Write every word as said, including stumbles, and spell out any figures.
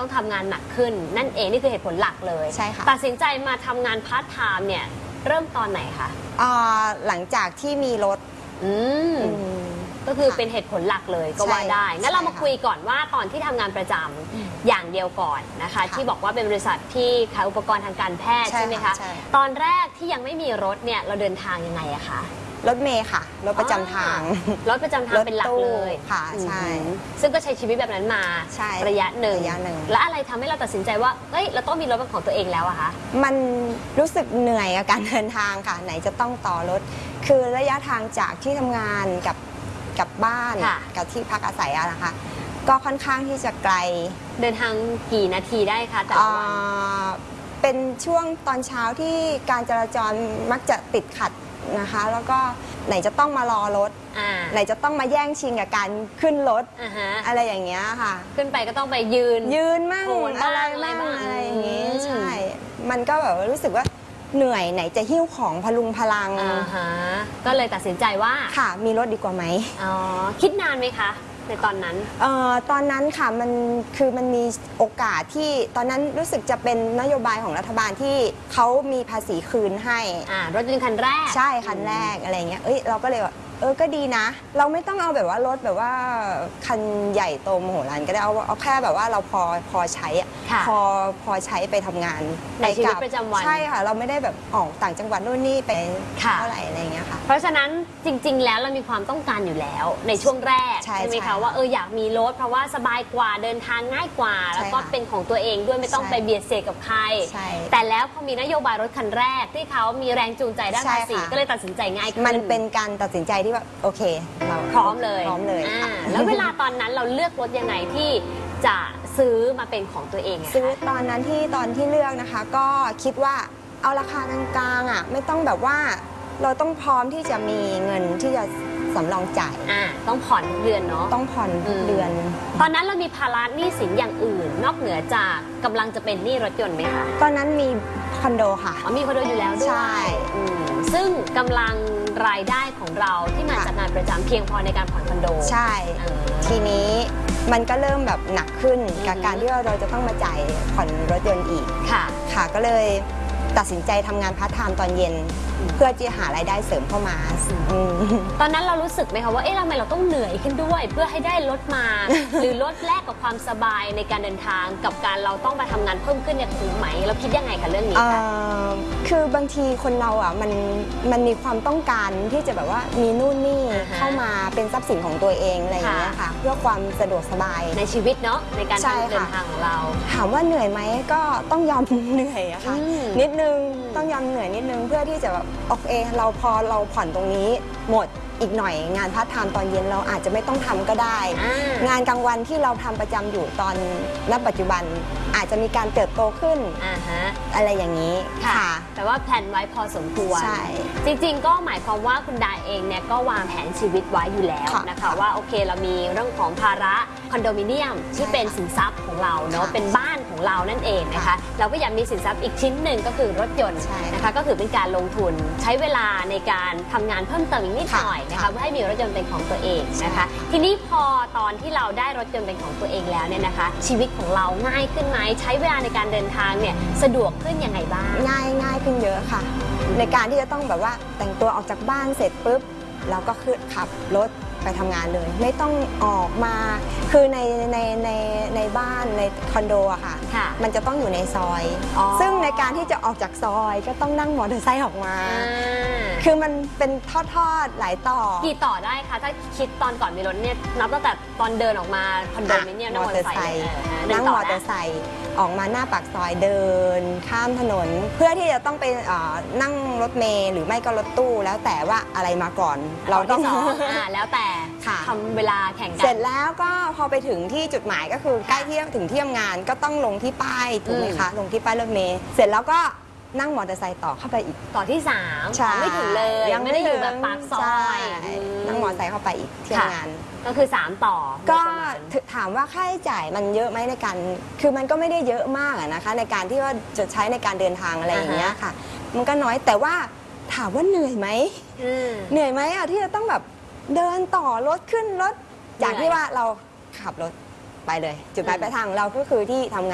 ต้องทำงานหนักขึ้นนั่นเองนี่คือเหตุผลหลักเลยใช่ค่ะตัดสินใจมาทำงานพาร์ทไทม์เนี่ยเริ่มตอนไหนคะหลังจากที่มีรถอืมก็คือเป็นเหตุผลหลักเลยก็ว่าได้งั้นเรามาคุยก่อนว่าตอนที่ทำงานประจำอย่างเดียวก่อนนะคะที่บอกว่าเป็นบริษัทที่ขายอุปกรณ์ทางการแพทย์ใช่ไหมคะตอนแรกที่ยังไม่มีรถเนี่ยเราเดินทางยังไงอะคะรถเมย์ค่ะรถประจำทางรถประจำทางเป็นหลักเลยค่ะใช่ซึ่งก็ใช้ชีวิตแบบนั้นมาระยะหนึ่งและอะไรทำให้เราตัดสินใจว่าเฮ้ยเราต้องมีรถเป็นของตัวเองแล้วอะคะมันรู้สึกเหนื่อยกับการเดินทางค่ะไหนจะต้องต่อรถคือระยะทางจากที่ทำงานกับกับบ้านกับที่พักอาศัยอะนะคะก็ค่อนข้างที่จะไกลเดินทางกี่นาทีได้คะแต่ละวันเป็นช่วงตอนเช้าที่การจราจรมักจะติดขัดนะคะแล้วก็ไหนจะต้องมารอรถไหนจะต้องมาแย่งชิงกับการขึ้นรถ อะไรอย่างเงี้ยค่ะขึ้นไปก็ต้องไปยืนยืนมั่งอะไรมั่งอะไรอย่างงี้ใช่มันก็แบบรู้สึกว่าเหนื่อยไหนจะหิ้วของพลุงพลังก็เลยตัดสินใจว่าค่ะมีรถดีกว่าไหมอ๋อคิดนานไหมคะในตอนนั้นเอ่อตอนนั้นค่ะมันคือมันมีโอกาสที่ตอนนั้นรู้สึกจะเป็นนโยบายของรัฐบาลที่เขามีภาษีคืนให้อ่ารถยนต์คันแรกใช่คันแรกอะไรเงี้ยเอ้ยเราก็เลยว่าเออก็ดีนะเราไม่ต้องเอาแบบว่ารถแบบว่าคันใหญ่โตมโหฬารก็ได้เอาเอาแค่แบบว่าเราพอพอใช้พอพอใช้ไปทำงานในชีวิตประจำวันใช่ค่ะเราไม่ได้แบบออกต่างจังหวัดนู่นนี่ไปเท่าไหร่อะไรเงี้ยค่ะเพราะฉะนั้นจริงๆแล้วเรามีความต้องการอยู่แล้วในช่วงแรกใช่ไหมคะว่าเอออยากมีรถเพราะว่าสบายกว่าเดินทางง่ายกว่าแล้วก็เป็นของตัวเองด้วยไม่ต้องไปเบียดเสียดกับใครแต่แล้วพอมีนโยบายรถคันแรกที่เขามีแรงจูงใจด้านภาษีก็เลยตัดสินใจง่ายขึ้นมันเป็นการตัดสินใจที่ว่าโอเคเราพร้อมเลยพร้อมเลยแล้วเวลาตอนนั้นเราเลือกรถยังไงที่จะซื้อมาเป็นของตัวเองซื้อตอนนั้นที่ตอนที่เลือกนะคะก็คิดว่าเอาราคากลางๆอ่ะไม่ต้องแบบว่าเราต้องพร้อมที่จะมีเงินที่จะสำรองจ่ายอ่าต้องผ่อนทุกเดือนเนาะต้องผ่อนทุกเดือนตอนนั้นเรามีภาระหนี้สินอย่างอื่นนอกเหนือจากกำลังจะเป็นหนี้รถยนต์ไหมคะตอนนั้นมีคอนโดค่ะอ๋อมีคอนโดอยู่แล้วด้วยใช่ซึ่งกำลังรายได้ของเราที่มาจากงานประจำเพียงพอในการผ่อนคอนโดใช่ทีนี้มันก็เริ่มแบบหนักขึ้นกับการที่เราจะต้องมาจ่ายผ่อนรถยนต์อีกค่ะค่ะก็เลยตัดสินใจทำงานพาร์ทไทม์ตอนเย็นเพื่อจะหารายได้เสริมเข้ามาตอนนั้นเรารู้สึกไหมคะว่าเอ๊ะทำไมเราต้องเหนื่อยขึ้นด้วยเพื่อให้ได้รถมา หรือลดแลกกับความสบายในการเดินทางกับการเราต้องมาทำงานเพิ่มขึ้นเนี่ยคุ้มไหมเราคิดยังไงกับเรื่องนี้คะคือบางทีคนเราอ่ะมันมันมีความต้องการที่จะแบบว่ามีนู่นนี่เข้ามาเป็นทรัพย์สินของตัวเองอะไรอย่างเงี้ยค่ะเพื่อความสะดวกสบายในชีวิตเนาะในการเดินทางของเราถามว่าเหนื่อยไหมก็ต้องยอมเหนื่อยอะค่ะนิดนึงต้องยอมเหนื่อยนิดนึงเพื่อที่จะแบบโอเคเราพอเราผ่อนตรงนี้หมดอีกหน่อยงานพาร์ทไทม์ตอนเย็นเราอาจจะไม่ต้องทำก็ได้งานกลางวันที่เราทำประจำอยู่ตอนณปัจจุบันอาจจะมีการเติบโตขึ้น อะไรอย่างนี้ค่ะแต่ว่าแผนไว้พอสมควรใช่จริงๆก็หมายความว่าคุณดาเองเนี่ยก็วางแผนชีวิตไว้อยู่แล้วนะคะว่าโอเคเรามีเรื่องของภาระคอนโดมิเนียมที่เป็นสินทรัพย์ของเราเนาะเป็นบ้านของเรานั่นเองนะคะเราก็อยากมีสินทรัพย์อีกชิ้นหนึ่งก็คือรถยนต์นะคะก็คือเป็นการลงทุนใช้เวลาในการทำงานเพิ่มเติมอีกนิดหน่อยนะคะเพื่อให้มีรถยนต์เป็นของตัวเองนะคะทีนี้พอตอนที่เราได้รถยนต์เป็นของตัวเองแล้วเนี่ยนะคะชีวิตของเราง่ายขึ้นไหมใช้เวลาในการเดินทางเนี่ยสะดวกขึ้นยังไงบ้างง่ายง่ายขึ้นเยอะค่ะในการที่จะต้องแบบว่าแต่งตัวออกจากบ้านเสร็จปุ๊บเราก็ขึ้นขับรถไปทำงานเลยไม่ต้องออกมาคือในในในในบ้านในคอนโดอะค่ะมันจะต้องอยู่ในซอยซึ่งในการที่จะออกจากซอยก็ต้องนั่งมอเตอร์ไซค์ออกมาคือมันเป็นทอดๆหลายต่อกี่ต่อได้คะถ้าคิดตอนก่อนมีรถเนี่ยนับตั้งแต่ตอนเดินออกมาคอนโดมิเนียมนั่งมอเตอร์ไซค์นั่งมอเตอร์ไซค์ออกมาหน้าปากซอยเดินข้ามถนนเพื่อที่จะต้องไปนั่งรถเมล์หรือไม่ก็รถตู้แล้วแต่ว่าอะไรมาก่อนเราต้องแล้วแต่ทำเวลาแข่งกันเสร็จแล้วก็พอไปถึงที่จุดหมายก็คือใกล้ที่ถึงที่ทำงานก็ต้องลงที่ป้ายถูกไหมคะลงที่ป้ายรถเมล์เสร็จแล้วก็นั่งมอเตอร์ไซค์ต่อเข้าไปอีกต่อที่สามไม่ถึงเลยยังไม่ได้อยู่แบบปากซอยนั่งมอเตอร์ไซค์เข้าไปอีกที่ทำงานก็คือสามต่อก็ถามว่าค่าใช้จ่ายมันเยอะไหมในการคือมันก็ไม่ได้เยอะมากนะคะในการที่ว่าจะใช้ในการเดินทางอะไรอย่างเงี้ยค่ะมันก็น้อยแต่ว่าถามว่าเหนื่อยไหมเหนื่อยไหมอ่ะที่จะต้องแบบเดินต่อรถขึ้นรถจากที่ว่าเราขับรถไปเลยจุดหมายปลายทางเราก็คือที่ทำงาน